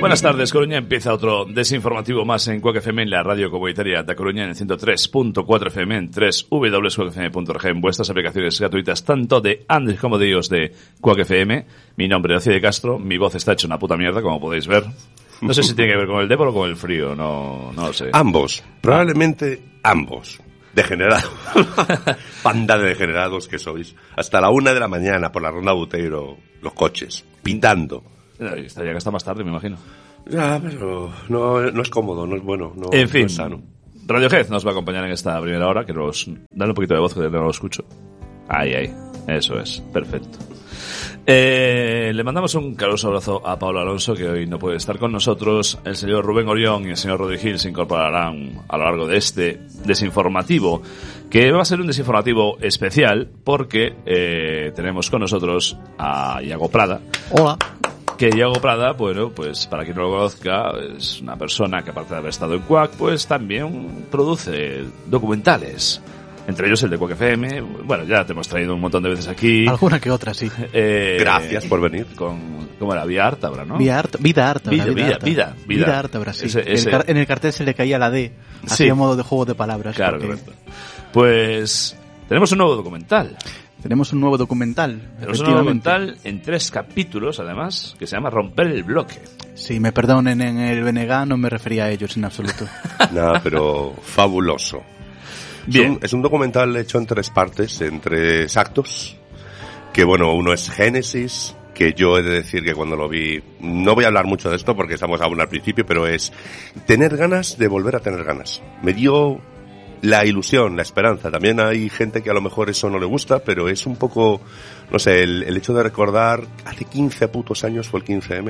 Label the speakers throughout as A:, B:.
A: Buenas tardes, Coruña. Empieza otro desinformativo más en Quack FM, en la radio comunitaria de Coruña, en el 103.4 FM, en www.quackfm.org, en vuestras aplicaciones gratuitas, tanto de Android como de iOS de Quack FM. Mi nombre es Ocio de Castro, mi voz está hecha una puta mierda, como podéis ver. No sé si tiene que ver con el débolo o con el frío, no lo sé.
B: Ambos, probablemente ambos. Degenerados. Panda de degenerados que sois. Hasta la 1 de la mañana por la Ronda Buteiro, los coches, pintando.
A: Estaría que está más tarde, me imagino.
B: Ya, pero no es cómodo, no es bueno, no,
A: en fin,
B: no es sano.
A: Radiohead nos va a acompañar en esta primera hora, que dale un poquito de voz que no lo escucho. Ahí, eso es, perfecto. Le mandamos un caluroso abrazo a Pablo Alonso, que hoy no puede estar con nosotros. El señor Rubén Orión y el señor Rodri Gil se incorporarán a lo largo de este desinformativo, que va a ser un desinformativo especial porque tenemos con nosotros a Iago Prada.
C: Hola.
A: Que Iago Prada, bueno, pues para quien no lo conozca, es una persona que aparte de haber estado en Quack, pues también produce documentales. Entre ellos el de Quack FM. Bueno, ya te hemos traído un montón de veces aquí.
C: Alguna que otra, sí.
B: Gracias por venir.
A: ¿Cómo era? Vía Ártabra, ¿no?
C: Vida Ártabra.
A: Vida
C: Ártabra, sí.
A: Ese.
C: En el cartel se le caía la D. Así a modo de juego de palabras.
A: Claro, correcto. Pues tenemos un nuevo documental.
C: Tenemos un nuevo documental
A: en 3 capítulos, además, que se llama Romper el Bloque.
C: Sí, me perdonen, en el BNG no me refería a ellos en absoluto.
B: Nada, pero fabuloso.
A: Bien.
B: Es un documental hecho en 3 partes, en 3 actos. Que bueno, uno es Génesis, que yo he de decir que cuando lo vi, no voy a hablar mucho de esto porque estamos aún al principio, pero es tener ganas de volver a tener ganas. Me dio la ilusión, la esperanza. También hay gente que a lo mejor eso no le gusta, pero es un poco, no sé, el hecho de recordar, hace 15 putos años fue el 15M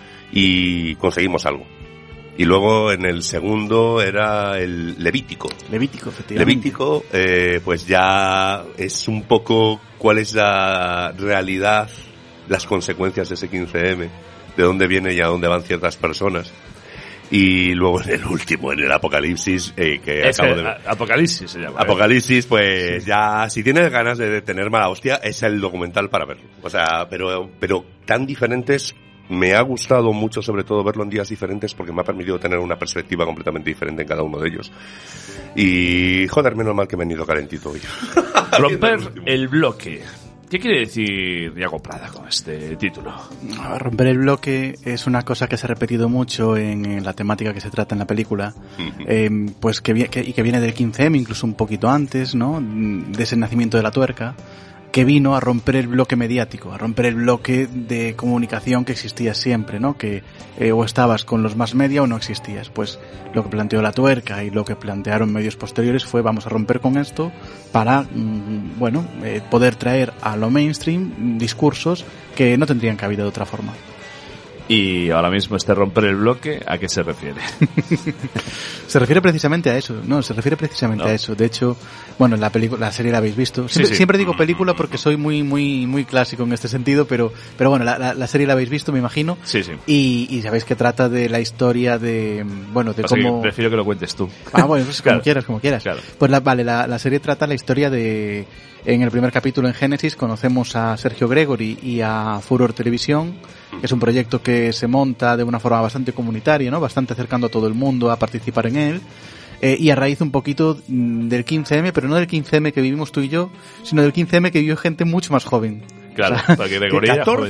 B: y conseguimos algo. Y luego en el segundo era el Levítico.
C: Levítico, efectivamente.
B: Levítico, pues ya es un poco cuál es la realidad, las consecuencias de ese 15M, de dónde viene y a dónde van ciertas personas. Y luego en el último, en el Apocalipsis, que acabo de ver.
A: Apocalipsis se llama.
B: Apocalipsis, pues sí. Ya, si tienes ganas de tener mala hostia, es el documental para verlo. O sea, pero tan diferentes. Me ha gustado mucho, sobre todo, verlo en días diferentes porque me ha permitido tener una perspectiva completamente diferente en cada uno de ellos. Y, joder, menos mal que me he venido calentito hoy.
A: Romper el bloque. ¿Qué quiere decir Iago Prada con este título?
C: Romper el bloque es una cosa que se ha repetido mucho en la temática que se trata en la película, pues que viene del 15M, incluso un poquito antes, ¿no? De ese nacimiento de la tuerca, que vino a romper el bloque mediático, a romper el bloque de comunicación que existía siempre, ¿no? Que o estabas con los más media o no existías. Pues lo que planteó la tuerca y lo que plantearon medios posteriores fue vamos a romper con esto para, poder traer a lo mainstream discursos que no tendrían cabida de otra forma.
A: Y ahora mismo romper el bloque, ¿a qué se refiere?
C: Se refiere precisamente a eso, a eso. De hecho, bueno, la serie la habéis visto. Siempre digo película porque soy muy clásico en este sentido, pero bueno, la serie la habéis visto, me imagino.
A: Sí.
C: Y sabéis que trata de la historia de cómo...
A: Prefiero que lo cuentes tú.
C: Ah, bueno, pues
A: claro.
C: como quieras.
A: Claro.
C: Pues la serie trata la historia de... En el primer capítulo en Génesis conocemos a Sergio Gregory y a Furor Televisión, que es un proyecto que se monta de una forma bastante comunitaria, ¿no? Bastante acercando a todo el mundo a participar en él. Y a raíz un poquito del 15M, pero no del 15M que vivimos tú y yo, sino del 15M que vivió gente mucho más joven.
A: Claro, porque Gregory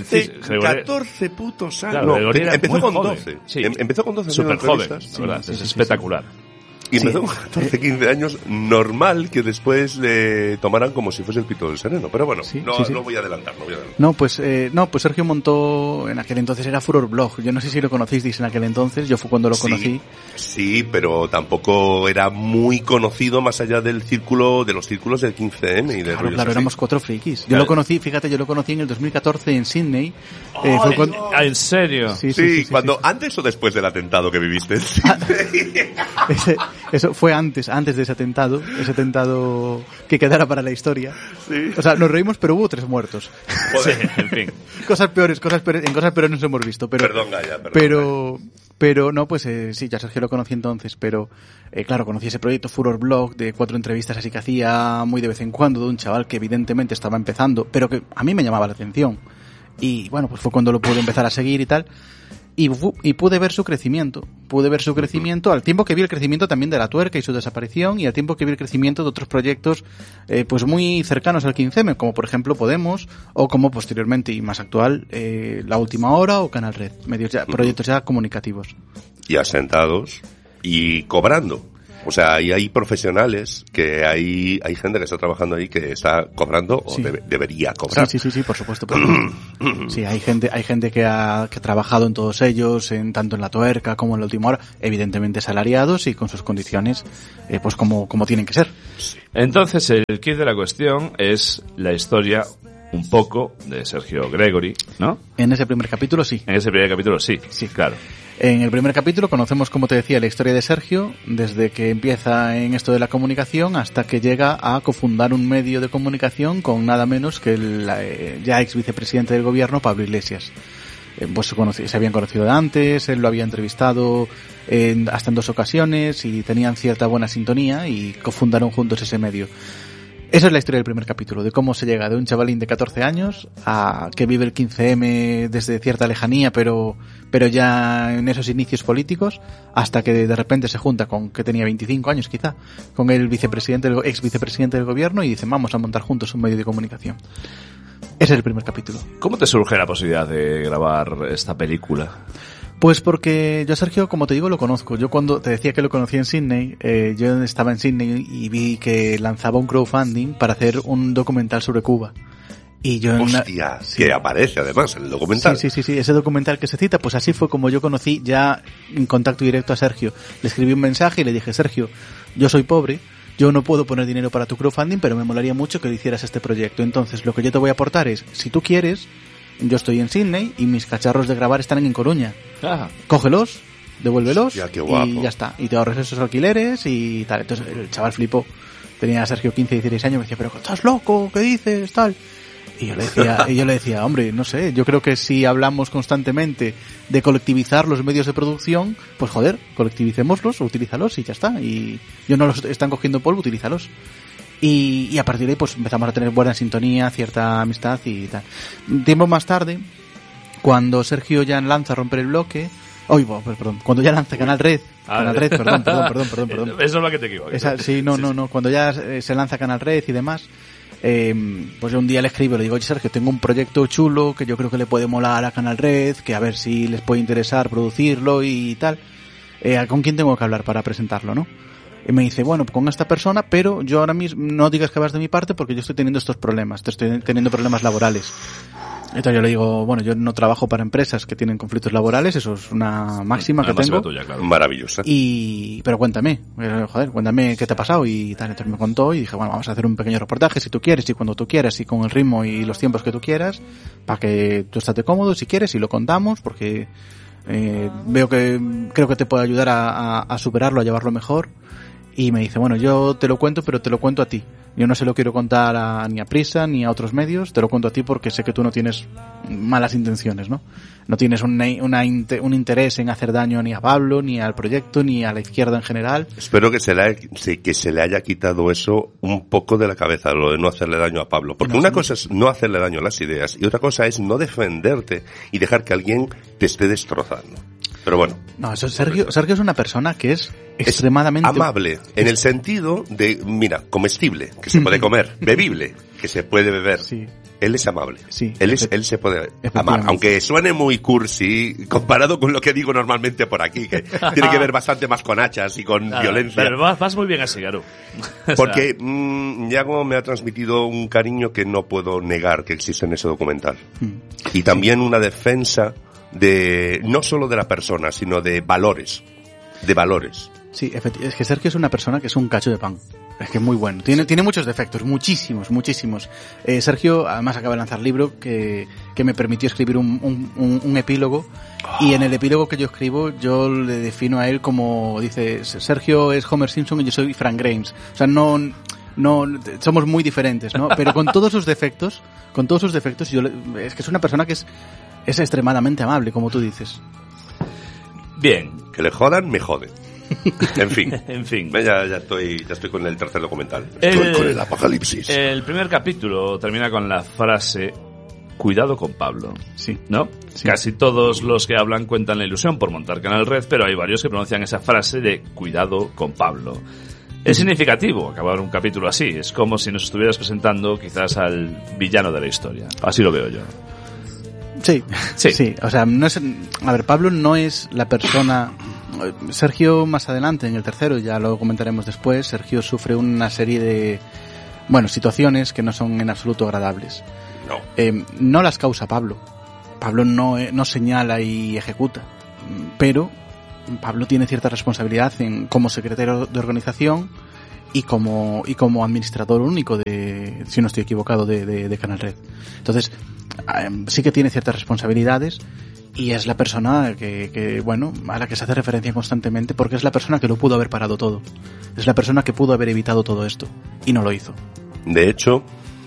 B: 14 putos años.
A: Claro,
B: no, empezó con
A: joven.
B: 12.
A: Sí.
B: Empezó con 12
A: súper joven, la verdad,
C: sí,
A: es espectacular.
B: Y empezó con 14, 15 años, normal que después le tomaran como si fuese el pito del sereno. Pero bueno, no voy a adelantar.
C: No, pues Sergio montó, en aquel entonces era Furor Blog. Yo no sé si lo conocisteis en aquel entonces, yo fue cuando lo conocí.
B: Sí, pero tampoco era muy conocido más allá del círculo, de los círculos del 15M y de
C: Claro, éramos 4 frikis. Yo lo conocí en el 2014 en Sydney.
A: ¿En serio?
C: Sí,
B: cuando, ¿antes o después del atentado que viviste en Sydney?
C: Eso fue antes de ese atentado que quedara para la historia. Sí. O sea, nos reímos, pero hubo 3 muertos.
B: Joder.
A: Sí, en fin.
C: Cosas peores nos hemos visto, pero...
B: Perdón, Gaya.
C: Pero no, pues sí, ya Sergio lo conocí entonces, pero claro, conocí ese proyecto Furor Blog de 4 entrevistas así que hacía muy de vez en cuando de un chaval que evidentemente estaba empezando, pero que a mí me llamaba la atención. Y bueno, pues fue cuando lo pude empezar a seguir y tal. y pude ver su crecimiento. Pude ver su crecimiento al tiempo que vi el crecimiento también de La Tuerca y su desaparición, y al tiempo que vi el crecimiento de otros proyectos pues muy cercanos al 15M, como por ejemplo Podemos, o como posteriormente y más actual La Última Hora o Canal Red, proyectos ya comunicativos.
B: Y asentados y cobrando. O sea, hay profesionales que hay gente que está trabajando ahí que está cobrando o debería cobrar.
C: Sí, por supuesto. Sí, hay gente que ha trabajado en todos ellos, tanto en La Tuerca como en La Última Hora, evidentemente salariados y con sus condiciones, pues como tienen que ser.
A: Entonces, el kit de la cuestión es la historia un poco de Sergio Gregory, ¿no?
C: En ese primer capítulo, sí.
A: En ese primer capítulo, sí, claro.
C: En el primer capítulo conocemos, como te decía, la historia de Sergio, desde que empieza en esto de la comunicación hasta que llega a cofundar un medio de comunicación con nada menos que el ya ex vicepresidente del gobierno, Pablo Iglesias. Pues se habían conocido de antes, él lo había entrevistado hasta en 2 ocasiones y tenían cierta buena sintonía y cofundaron juntos ese medio. Esa es la historia del primer capítulo, de cómo se llega de un chavalín de 14 años a que vive el 15M desde cierta lejanía, pero ya en esos inicios políticos, hasta que de repente se junta con, que tenía 25 años quizá, con el ex vicepresidente del gobierno y dicen vamos a montar juntos un medio de comunicación. Ese es el primer capítulo.
A: ¿Cómo te surge la posibilidad de grabar esta película?
C: Pues porque yo a Sergio, como te digo, lo conozco. Yo cuando te decía que lo conocí en Sydney, yo estaba en Sydney y vi que lanzaba un crowdfunding para hacer un documental sobre Cuba. Y yo
B: Hostia, que aparece además en el documental.
C: Sí, ese documental que se cita, pues así fue como yo conocí ya en contacto directo a Sergio. Le escribí un mensaje y le dije, Sergio, yo soy pobre, yo no puedo poner dinero para tu crowdfunding, pero me molaría mucho que le hicieras este proyecto. Entonces, lo que yo te voy a aportar es, si tú quieres, yo estoy en Sydney y mis cacharros de grabar están en Coruña. Cógelos, devuélvelos y ya está. Y te ahorras esos alquileres y tal. Entonces el chaval flipó. Tenía a Sergio 15, 16 años, me decía, pero ¿estás loco? ¿Qué dices? Tal. Y yo le decía, hombre, no sé, yo creo que si hablamos constantemente de colectivizar los medios de producción, pues joder, colectivicémoslos, utilízalos y ya está. Y yo no los están cogiendo polvo, utilízalos. Y a partir de ahí pues empezamos a tener buena sintonía, cierta amistad y tal. Tiempo más tarde, cuando Sergio ya lanza Romper el Bloque, cuando ya lanza Canal Red, perdón.
A: Eso es lo que te equivocas.
C: Cuando ya se lanza Canal Red y demás, pues yo un día le escribo, le digo, oye Sergio, tengo un proyecto chulo que yo creo que le puede molar a Canal Red, que a ver si les puede interesar producirlo y tal. ¿Con quién tengo que hablar para presentarlo, no? Y me dice, bueno, con esta persona, pero yo ahora mismo no digas que vas de mi parte porque yo estoy teniendo estos problemas, estoy teniendo problemas laborales. Entonces yo le digo, bueno, yo no trabajo para empresas que tienen conflictos laborales, eso es una máxima que tengo.
A: Tuya, claro.
B: Maravillosa.
C: Pero cuéntame qué te ha pasado y tal. Entonces me contó y dije, bueno, vamos a hacer un pequeño reportaje si tú quieres y cuando tú quieras y con el ritmo y los tiempos que tú quieras, para que tú estés cómodo si quieres y lo contamos porque creo que te puede ayudar a superarlo, a llevarlo mejor. Y me dice, bueno, yo te lo cuento, pero te lo cuento a ti. Yo no se lo quiero contar ni a Prisa ni a otros medios, te lo cuento a ti porque sé que tú no tienes malas intenciones, ¿no? No tienes un interés en hacer daño ni a Pablo, ni al proyecto, ni a la izquierda en general.
B: Espero que se le haya quitado eso un poco de la cabeza, lo de no hacerle daño a Pablo. Porque una cosa es no hacerle daño a las ideas y otra cosa es no defenderte y dejar que alguien te esté destrozando. Pero bueno.
C: No, Sergio es una persona que es extremadamente
B: amable, en el sentido de, mira, comestible, que se puede comer, bebible, que se puede beber.
C: Sí.
B: Él es amable.
C: Sí,
B: él se puede amar, aunque suene muy cursi comparado con lo que digo normalmente por aquí, que tiene que ver bastante más con hachas y con violencia.
A: Pero vas muy bien así, Garú.
B: Porque Yago me ha transmitido un cariño que no puedo negar que existe en ese documental. Y también una defensa de no solo de la persona, sino de valores.
C: Sí, es que Sergio es una persona que es un cacho de pan. Es que es muy bueno. Tiene muchos defectos, muchísimos. Sergio, además, acaba de lanzar libro que me permitió escribir un epílogo. Y en el epílogo que yo escribo, yo le defino a él como, dice, Sergio es Homer Simpson y yo soy Frank Grimes. O sea, no, somos muy diferentes, ¿no? Pero con todos sus defectos, es que es una persona que es extremadamente amable, como tú dices.
A: Bien.
B: Que le jodan, me joden. En fin.
A: Ya
B: estoy con el tercer documental.
A: Estoy
B: con el apocalipsis.
A: El primer capítulo termina con la frase cuidado con Pablo.
C: Sí.
A: ¿No?
C: Sí.
A: Casi todos los que hablan cuentan la ilusión por montar Canal Red, pero hay varios que pronuncian esa frase de cuidado con Pablo. Es significativo acabar un capítulo así. Es como si nos estuvieras presentando quizás al villano de la historia. Así lo veo yo.
C: Sí,
A: Sí.
C: sí. O sea, no es, a ver, Pablo no es la persona. Sergio más adelante, en el tercero, ya lo comentaremos después, Sergio sufre una serie de, bueno, situaciones que no son en absoluto agradables.
B: No.
C: No las causa Pablo. Pablo no señala y ejecuta. Pero Pablo tiene cierta responsabilidad como secretario de organización y como administrador único de, si no estoy equivocado, de Canal Red. Entonces, sí que tiene ciertas responsabilidades y es la persona que, bueno, a la que se hace referencia constantemente porque es la persona que lo pudo haber parado todo. Es la persona que pudo haber evitado todo esto y no lo hizo.
B: De hecho,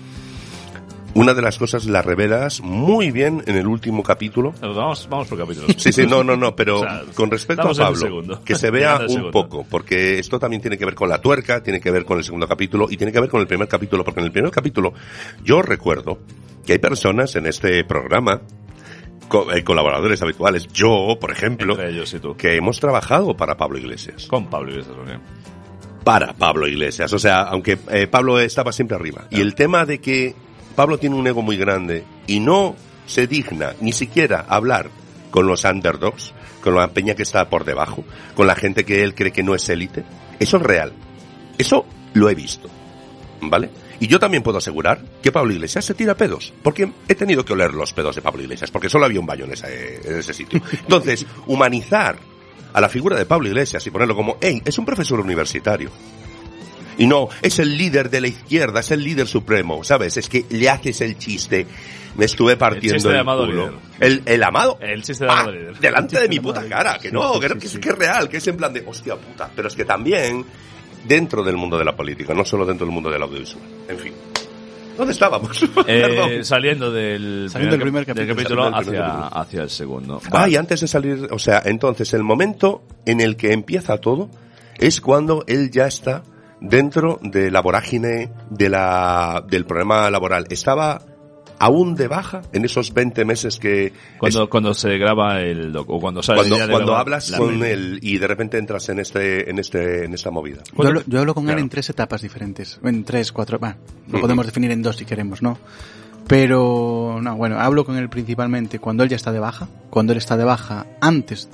B: una de las cosas la revelas muy bien en el último capítulo.
A: Vamos por capítulos.
B: Sí, no, pero o sea, con respecto a Pablo, que se vea un poco, porque esto también tiene que ver con la tuerca, tiene que ver con el segundo capítulo y tiene que ver con el primer capítulo, porque en el primer capítulo yo recuerdo que hay personas en este programa, colaboradores habituales, yo, por ejemplo,
A: entre ellos y tú,
B: que hemos trabajado para Pablo Iglesias.
A: Con Pablo Iglesias, ¿no?
B: Para Pablo Iglesias, o sea, aunque Pablo estaba siempre arriba. Y el tema de que Pablo tiene un ego muy grande y no se digna ni siquiera hablar con los underdogs, con la peña que está por debajo, con la gente que él cree que no es élite. Eso es real. Eso lo he visto. ¿Vale? Y yo también puedo asegurar que Pablo Iglesias se tira pedos, porque he tenido que oler los pedos de Pablo Iglesias, porque solo había un baño en ese sitio. Entonces, humanizar a la figura de Pablo Iglesias y ponerlo como, hey, es un profesor universitario. Y no, es el líder de la izquierda, es el líder supremo, ¿sabes? Es que le haces el chiste. Me estuve partiendo el culo. ¿El amado?
A: El chiste de amado líder.
B: Delante de mi puta cara, que no, que es real, que es en plan de, hostia puta. Pero es que también dentro del mundo de la política, no solo dentro del mundo del audiovisual. En fin. ¿Dónde estábamos?
A: Saliendo del primer capítulo hacia el segundo.
B: Y antes de salir, o sea, entonces el momento en el que empieza todo es cuando él ya está dentro de la vorágine del problema laboral. Estaba aún de baja en esos 20 meses que...
A: Cuando se graba el doc, o cuando sale...
B: Cuando hablas con él y de repente entras en esta movida.
C: Yo hablo con él en 3 etapas diferentes. En 3, 4... lo podemos definir en 2 si queremos, ¿no? Pero, no, bueno, hablo con él principalmente cuando él ya está de baja. Cuando él está de baja antes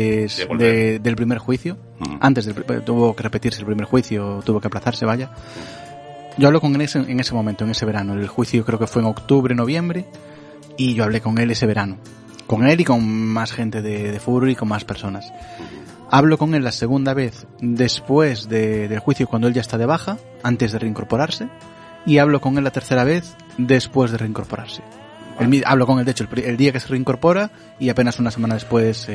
C: del primer juicio. Antes tuvo que repetirse el primer juicio, tuvo que aplazarse, vaya. Yo hablo con él en ese momento, en ese verano. El juicio creo que fue en octubre, noviembre. Y yo hablé con él ese verano. Con él y con más gente de Furor y con más personas. Hablo con él la segunda vez después del juicio cuando él ya está de baja, antes de reincorporarse. Y hablo con él la tercera vez después de reincorporarse. Hablo con él, de hecho, el día que se reincorpora y apenas una semana después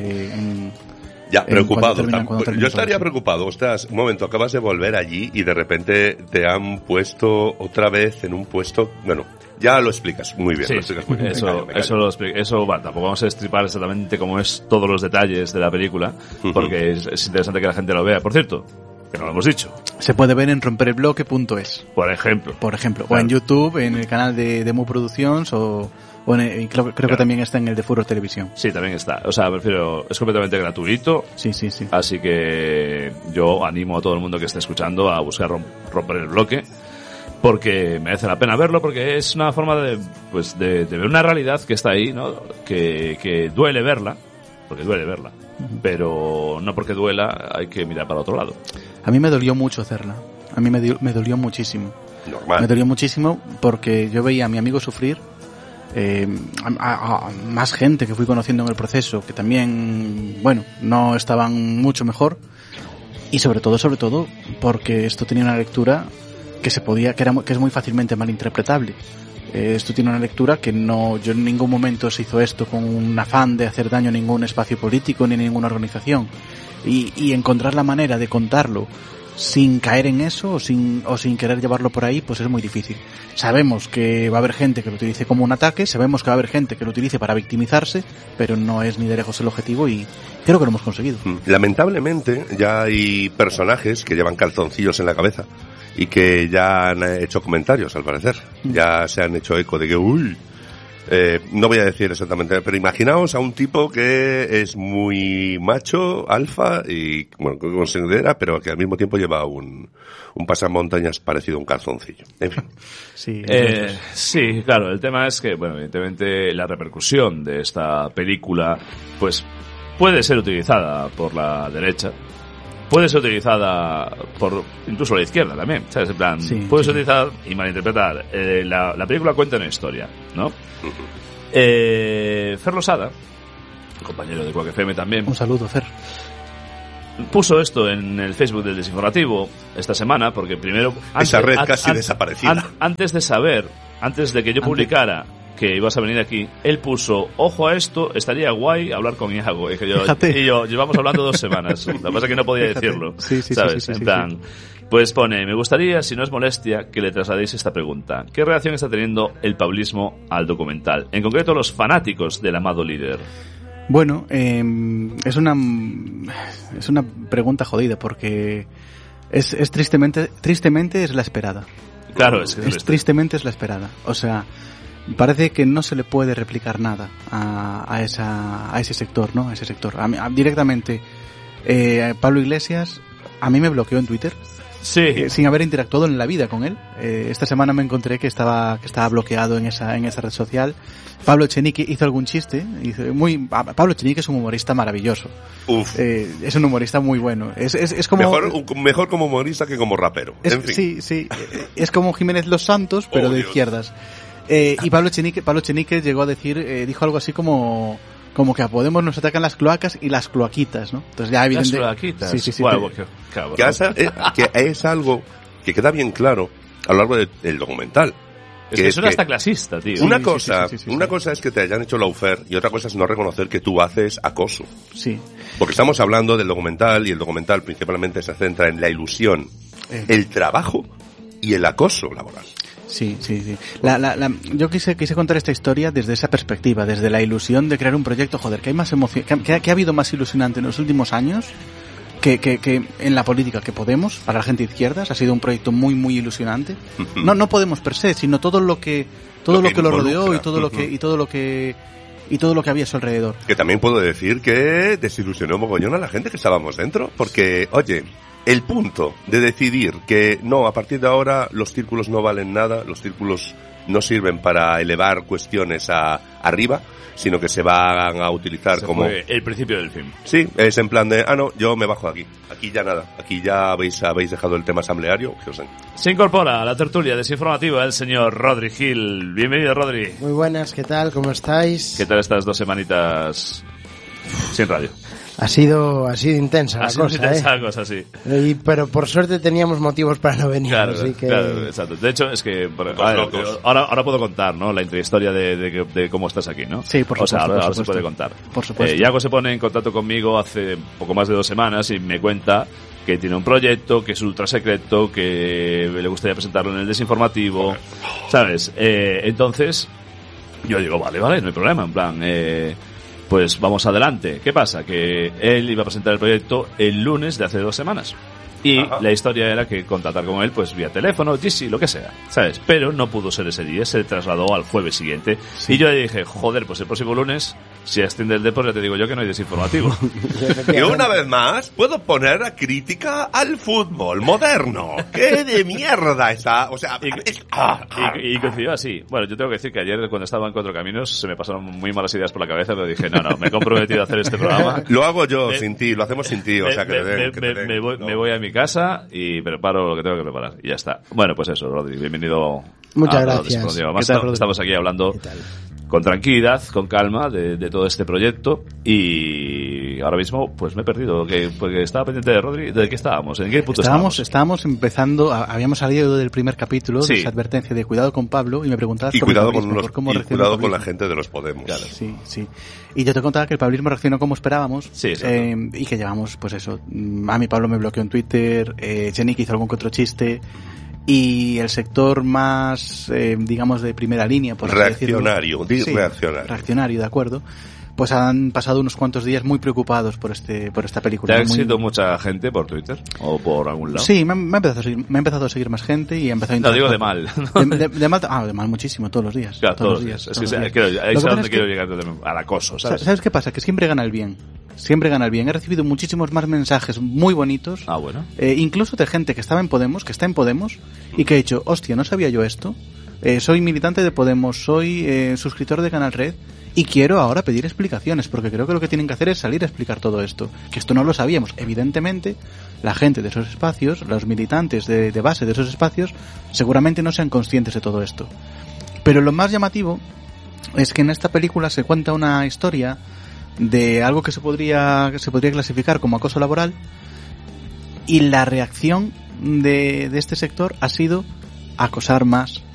B: preocupado. Yo estaría preocupado. Ostras, un momento, acabas de volver allí y de repente te han puesto otra vez en un puesto... Bueno, ya lo explicas muy bien.
A: Sí,
B: lo explicas muy bien.
A: Eso tampoco vamos a destripar exactamente cómo es todos los detalles de la película, porque es interesante que la gente lo vea. Por cierto, que no lo hemos dicho.
C: Se puede ver en romperebloque.es.
A: Por ejemplo.
C: Claro. O en YouTube, en el canal de Mu Productions creo que también está en el de Furor Televisión.
A: Sí, también está. O sea, prefiero, es completamente gratuito.
C: Sí.
A: Así que yo animo a todo el mundo que esté escuchando a buscar romper el bloque, porque merece la pena verlo, porque es una forma de ver una realidad que está ahí, ¿no? Que duele verla, porque duele verla. Pero no porque duela hay que mirar para otro lado.
C: A mí me dolió mucho hacerla. A mí me dolió muchísimo.
B: Normal.
C: Me dolió muchísimo porque yo veía a mi amigo sufrir, a más gente que fui conociendo en el proceso que también, bueno, no estaban mucho mejor, y sobre todo porque esto tenía una lectura que es muy fácilmente malinterpretable. Esto tiene una lectura que yo en ningún momento se hizo esto con un afán de hacer daño a ningún espacio político ni a ninguna organización, y encontrar la manera de contarlo sin caer en eso o sin querer llevarlo por ahí, pues es muy difícil. Sabemos que va a haber gente que lo utilice como un ataque, sabemos que va a haber gente que lo utilice para victimizarse, pero no es ni de lejos el objetivo y creo que lo hemos conseguido. Lamentablemente
B: ya hay personajes que llevan calzoncillos en la cabeza y que ya han hecho comentarios, al parecer. Ya se han hecho eco de que, No voy a decir exactamente, pero imaginaos a un tipo que es muy macho, alfa, y bueno, que considera, pero que al mismo tiempo lleva un pasamontañas parecido a un calzoncillo. En fin.
C: Sí,
A: sí, claro, el tema es que, bueno, evidentemente la repercusión de esta película, pues, puede ser utilizada por la derecha, puede ser utilizada por incluso la izquierda también, ¿sabes? En plan, puede ser utilizada y malinterpretar. La película cuenta una historia, ¿no? Fer Losada, compañero de Quack FM también.
C: Un saludo, Fer.
A: Puso esto en el Facebook del Desinformativo esta semana, porque primero...
B: Esa red casi desaparecida.
A: Antes de que yo publicara que ibas a venir aquí, él puso, ojo a esto, estaría guay hablar con Iago. Y yo, llevamos hablando 2 semanas. Lo que pasa es que no podía decirlo. ¿Sabes? En plan, pues pone, me gustaría, si no es molestia, que le trasladéis esta pregunta. ¿Qué reacción está teniendo el paulismo al documental? En concreto, los fanáticos del amado líder.
C: Bueno, es una pregunta jodida porque es tristemente es la esperada.
A: Claro, es que
C: tristemente es la esperada. O sea, parece que no se le puede replicar nada a ese sector, ¿no? A ese sector. Directamente, Pablo Iglesias a mí me bloqueó en Twitter.
A: Sí.
C: Sin haber interactuado en la vida con él. Esta semana me encontré que estaba bloqueado en esa red social. Pablo Echenique hizo algún chiste. Pablo Echenique es un humorista maravilloso.
B: Uf.
C: Es un humorista muy bueno. Es como
B: mejor como humorista que como rapero. En fin.
C: Sí. Es como Jiménez Los Santos, pero de izquierdas. Y Pablo Echenique llegó a decir, dijo algo así como que a Podemos nos atacan las cloacas y las cloaquitas, ¿no? Entonces ya
A: las cloaquitas. Sí.
B: Bueno, que es algo que queda bien claro a lo largo del documental.
A: Es que suena hasta clasista, tío.
B: Una cosa es que te hayan hecho lawfare y otra cosa es no reconocer que tú haces acoso.
C: Sí.
B: Porque estamos hablando del documental y el documental principalmente se centra en la ilusión, el trabajo y el acoso laboral.
C: Sí. Yo quise contar esta historia desde esa perspectiva, desde la ilusión de crear un proyecto, que hay más emoción, que ha habido más ilusionante en los últimos años que en la política que Podemos, para la gente de izquierdas, ha sido un proyecto muy, muy ilusionante. No Podemos per se, sino todo lo que lo rodeó y todo lo que había a su alrededor.
B: Que también puedo decir que desilusionó mogollón a la gente que estábamos dentro, porque, oye, el punto de decidir que no, a partir de ahora los círculos no valen nada, los círculos no sirven para elevar cuestiones arriba, sino que se van a utilizar como
A: el principio del fin.
B: Sí, es en plan de, no, yo me bajo aquí ya nada, aquí ya habéis dejado el tema asambleario, que os den.
A: Se incorpora a la tertulia desinformativa el señor Rodri Gil. Bienvenido, Rodri.
D: Muy buenas, ¿qué tal? ¿Cómo estáis?
A: ¿Qué tal estas 2 semanitas sin radio?
D: Ha sido intensa la
A: cosa, sí.
D: Pero por suerte teníamos motivos para no venir,
A: claro,
D: así que...
A: Claro, exacto. De hecho, es que... Ahora puedo contar, ¿no? La intrahistoria de cómo estás aquí, ¿no?
C: Sí, por supuesto.
A: Ahora se puede contar.
C: Por supuesto.
A: Iago se pone en contacto conmigo hace poco más de 2 semanas y me cuenta que tiene un proyecto, que es ultra secreto, que le gustaría presentarlo en el desinformativo, ¿sabes? Entonces, yo digo, vale, no hay problema, en plan... pues vamos adelante. ¿Qué pasa? Que él iba a presentar el proyecto el lunes de hace 2 semanas. Y la historia era que contactar con él, pues vía teléfono, Jitsi, lo que sea, ¿sabes? Pero no pudo ser ese día, se trasladó al jueves siguiente. Sí. Y yo le dije, joder, pues el próximo lunes, si asciende el deporte, ya te digo yo que no hay desinformativo.
B: Y una vez más, puedo poner la crítica al fútbol moderno. ¡Qué de mierda está! O sea,
A: y coincidió así. Bueno, yo tengo que decir que ayer, cuando estaba en Cuatro Caminos, se me pasaron muy malas ideas por la cabeza, pero dije, no, me he comprometido a hacer este programa.
B: Lo hago yo sin ti, lo hacemos sin ti, o sea,
A: me voy a mi casa y preparo lo que tengo que preparar y ya está. Bueno, pues eso, Rodri, bienvenido.
D: Muchas gracias.
A: Estamos aquí hablando con tranquilidad, con calma de todo este proyecto y ahora mismo pues me he perdido porque estaba pendiente de Rodri. ¿De qué estábamos? ¿En qué punto
C: estábamos empezando, habíamos salido del primer capítulo de esa advertencia de cuidado con Pablo y me preguntabas por
B: cuidado
C: con
B: la gente de los Podemos.
A: Claro.
C: Sí. Y yo te contaba que el pablismo reaccionó como esperábamos y que llevamos, pues eso, a mí Pablo me bloqueó en Twitter, Echenique hizo algún que otro chiste y el sector más, digamos, de primera línea, por así decirlo.
B: Reaccionario, de acuerdo,
C: pues han pasado unos cuantos días muy preocupados por esta película.
A: ¿Te ha seguido mucha gente por Twitter o por algún lado?
C: Sí, me ha empezado a seguir más gente y ha empezado a
A: No, digo de mal.
C: De mal muchísimo, todos los días.
A: Claro, todos los días. Es que ahí es a donde quiero llegar, al acoso, ¿sabes?
C: ¿Sabes qué pasa? Que siempre gana el bien. Siempre gana el bien. He recibido muchísimos más mensajes muy bonitos.
A: Ah, bueno.
C: Incluso de gente que estaba en Podemos, que está en Podemos, y que ha dicho, hostia, no sabía yo esto. Soy militante de Podemos, soy suscriptor de Canal Red, y quiero ahora pedir explicaciones, porque creo que lo que tienen que hacer es salir a explicar todo esto. Que esto no lo sabíamos. Evidentemente, la gente de esos espacios, los militantes de base de esos espacios, seguramente no sean conscientes de todo esto. Pero lo más llamativo es que en esta película se cuenta una historia de algo que se podría clasificar como acoso laboral, y la reacción de este sector ha sido acosar más,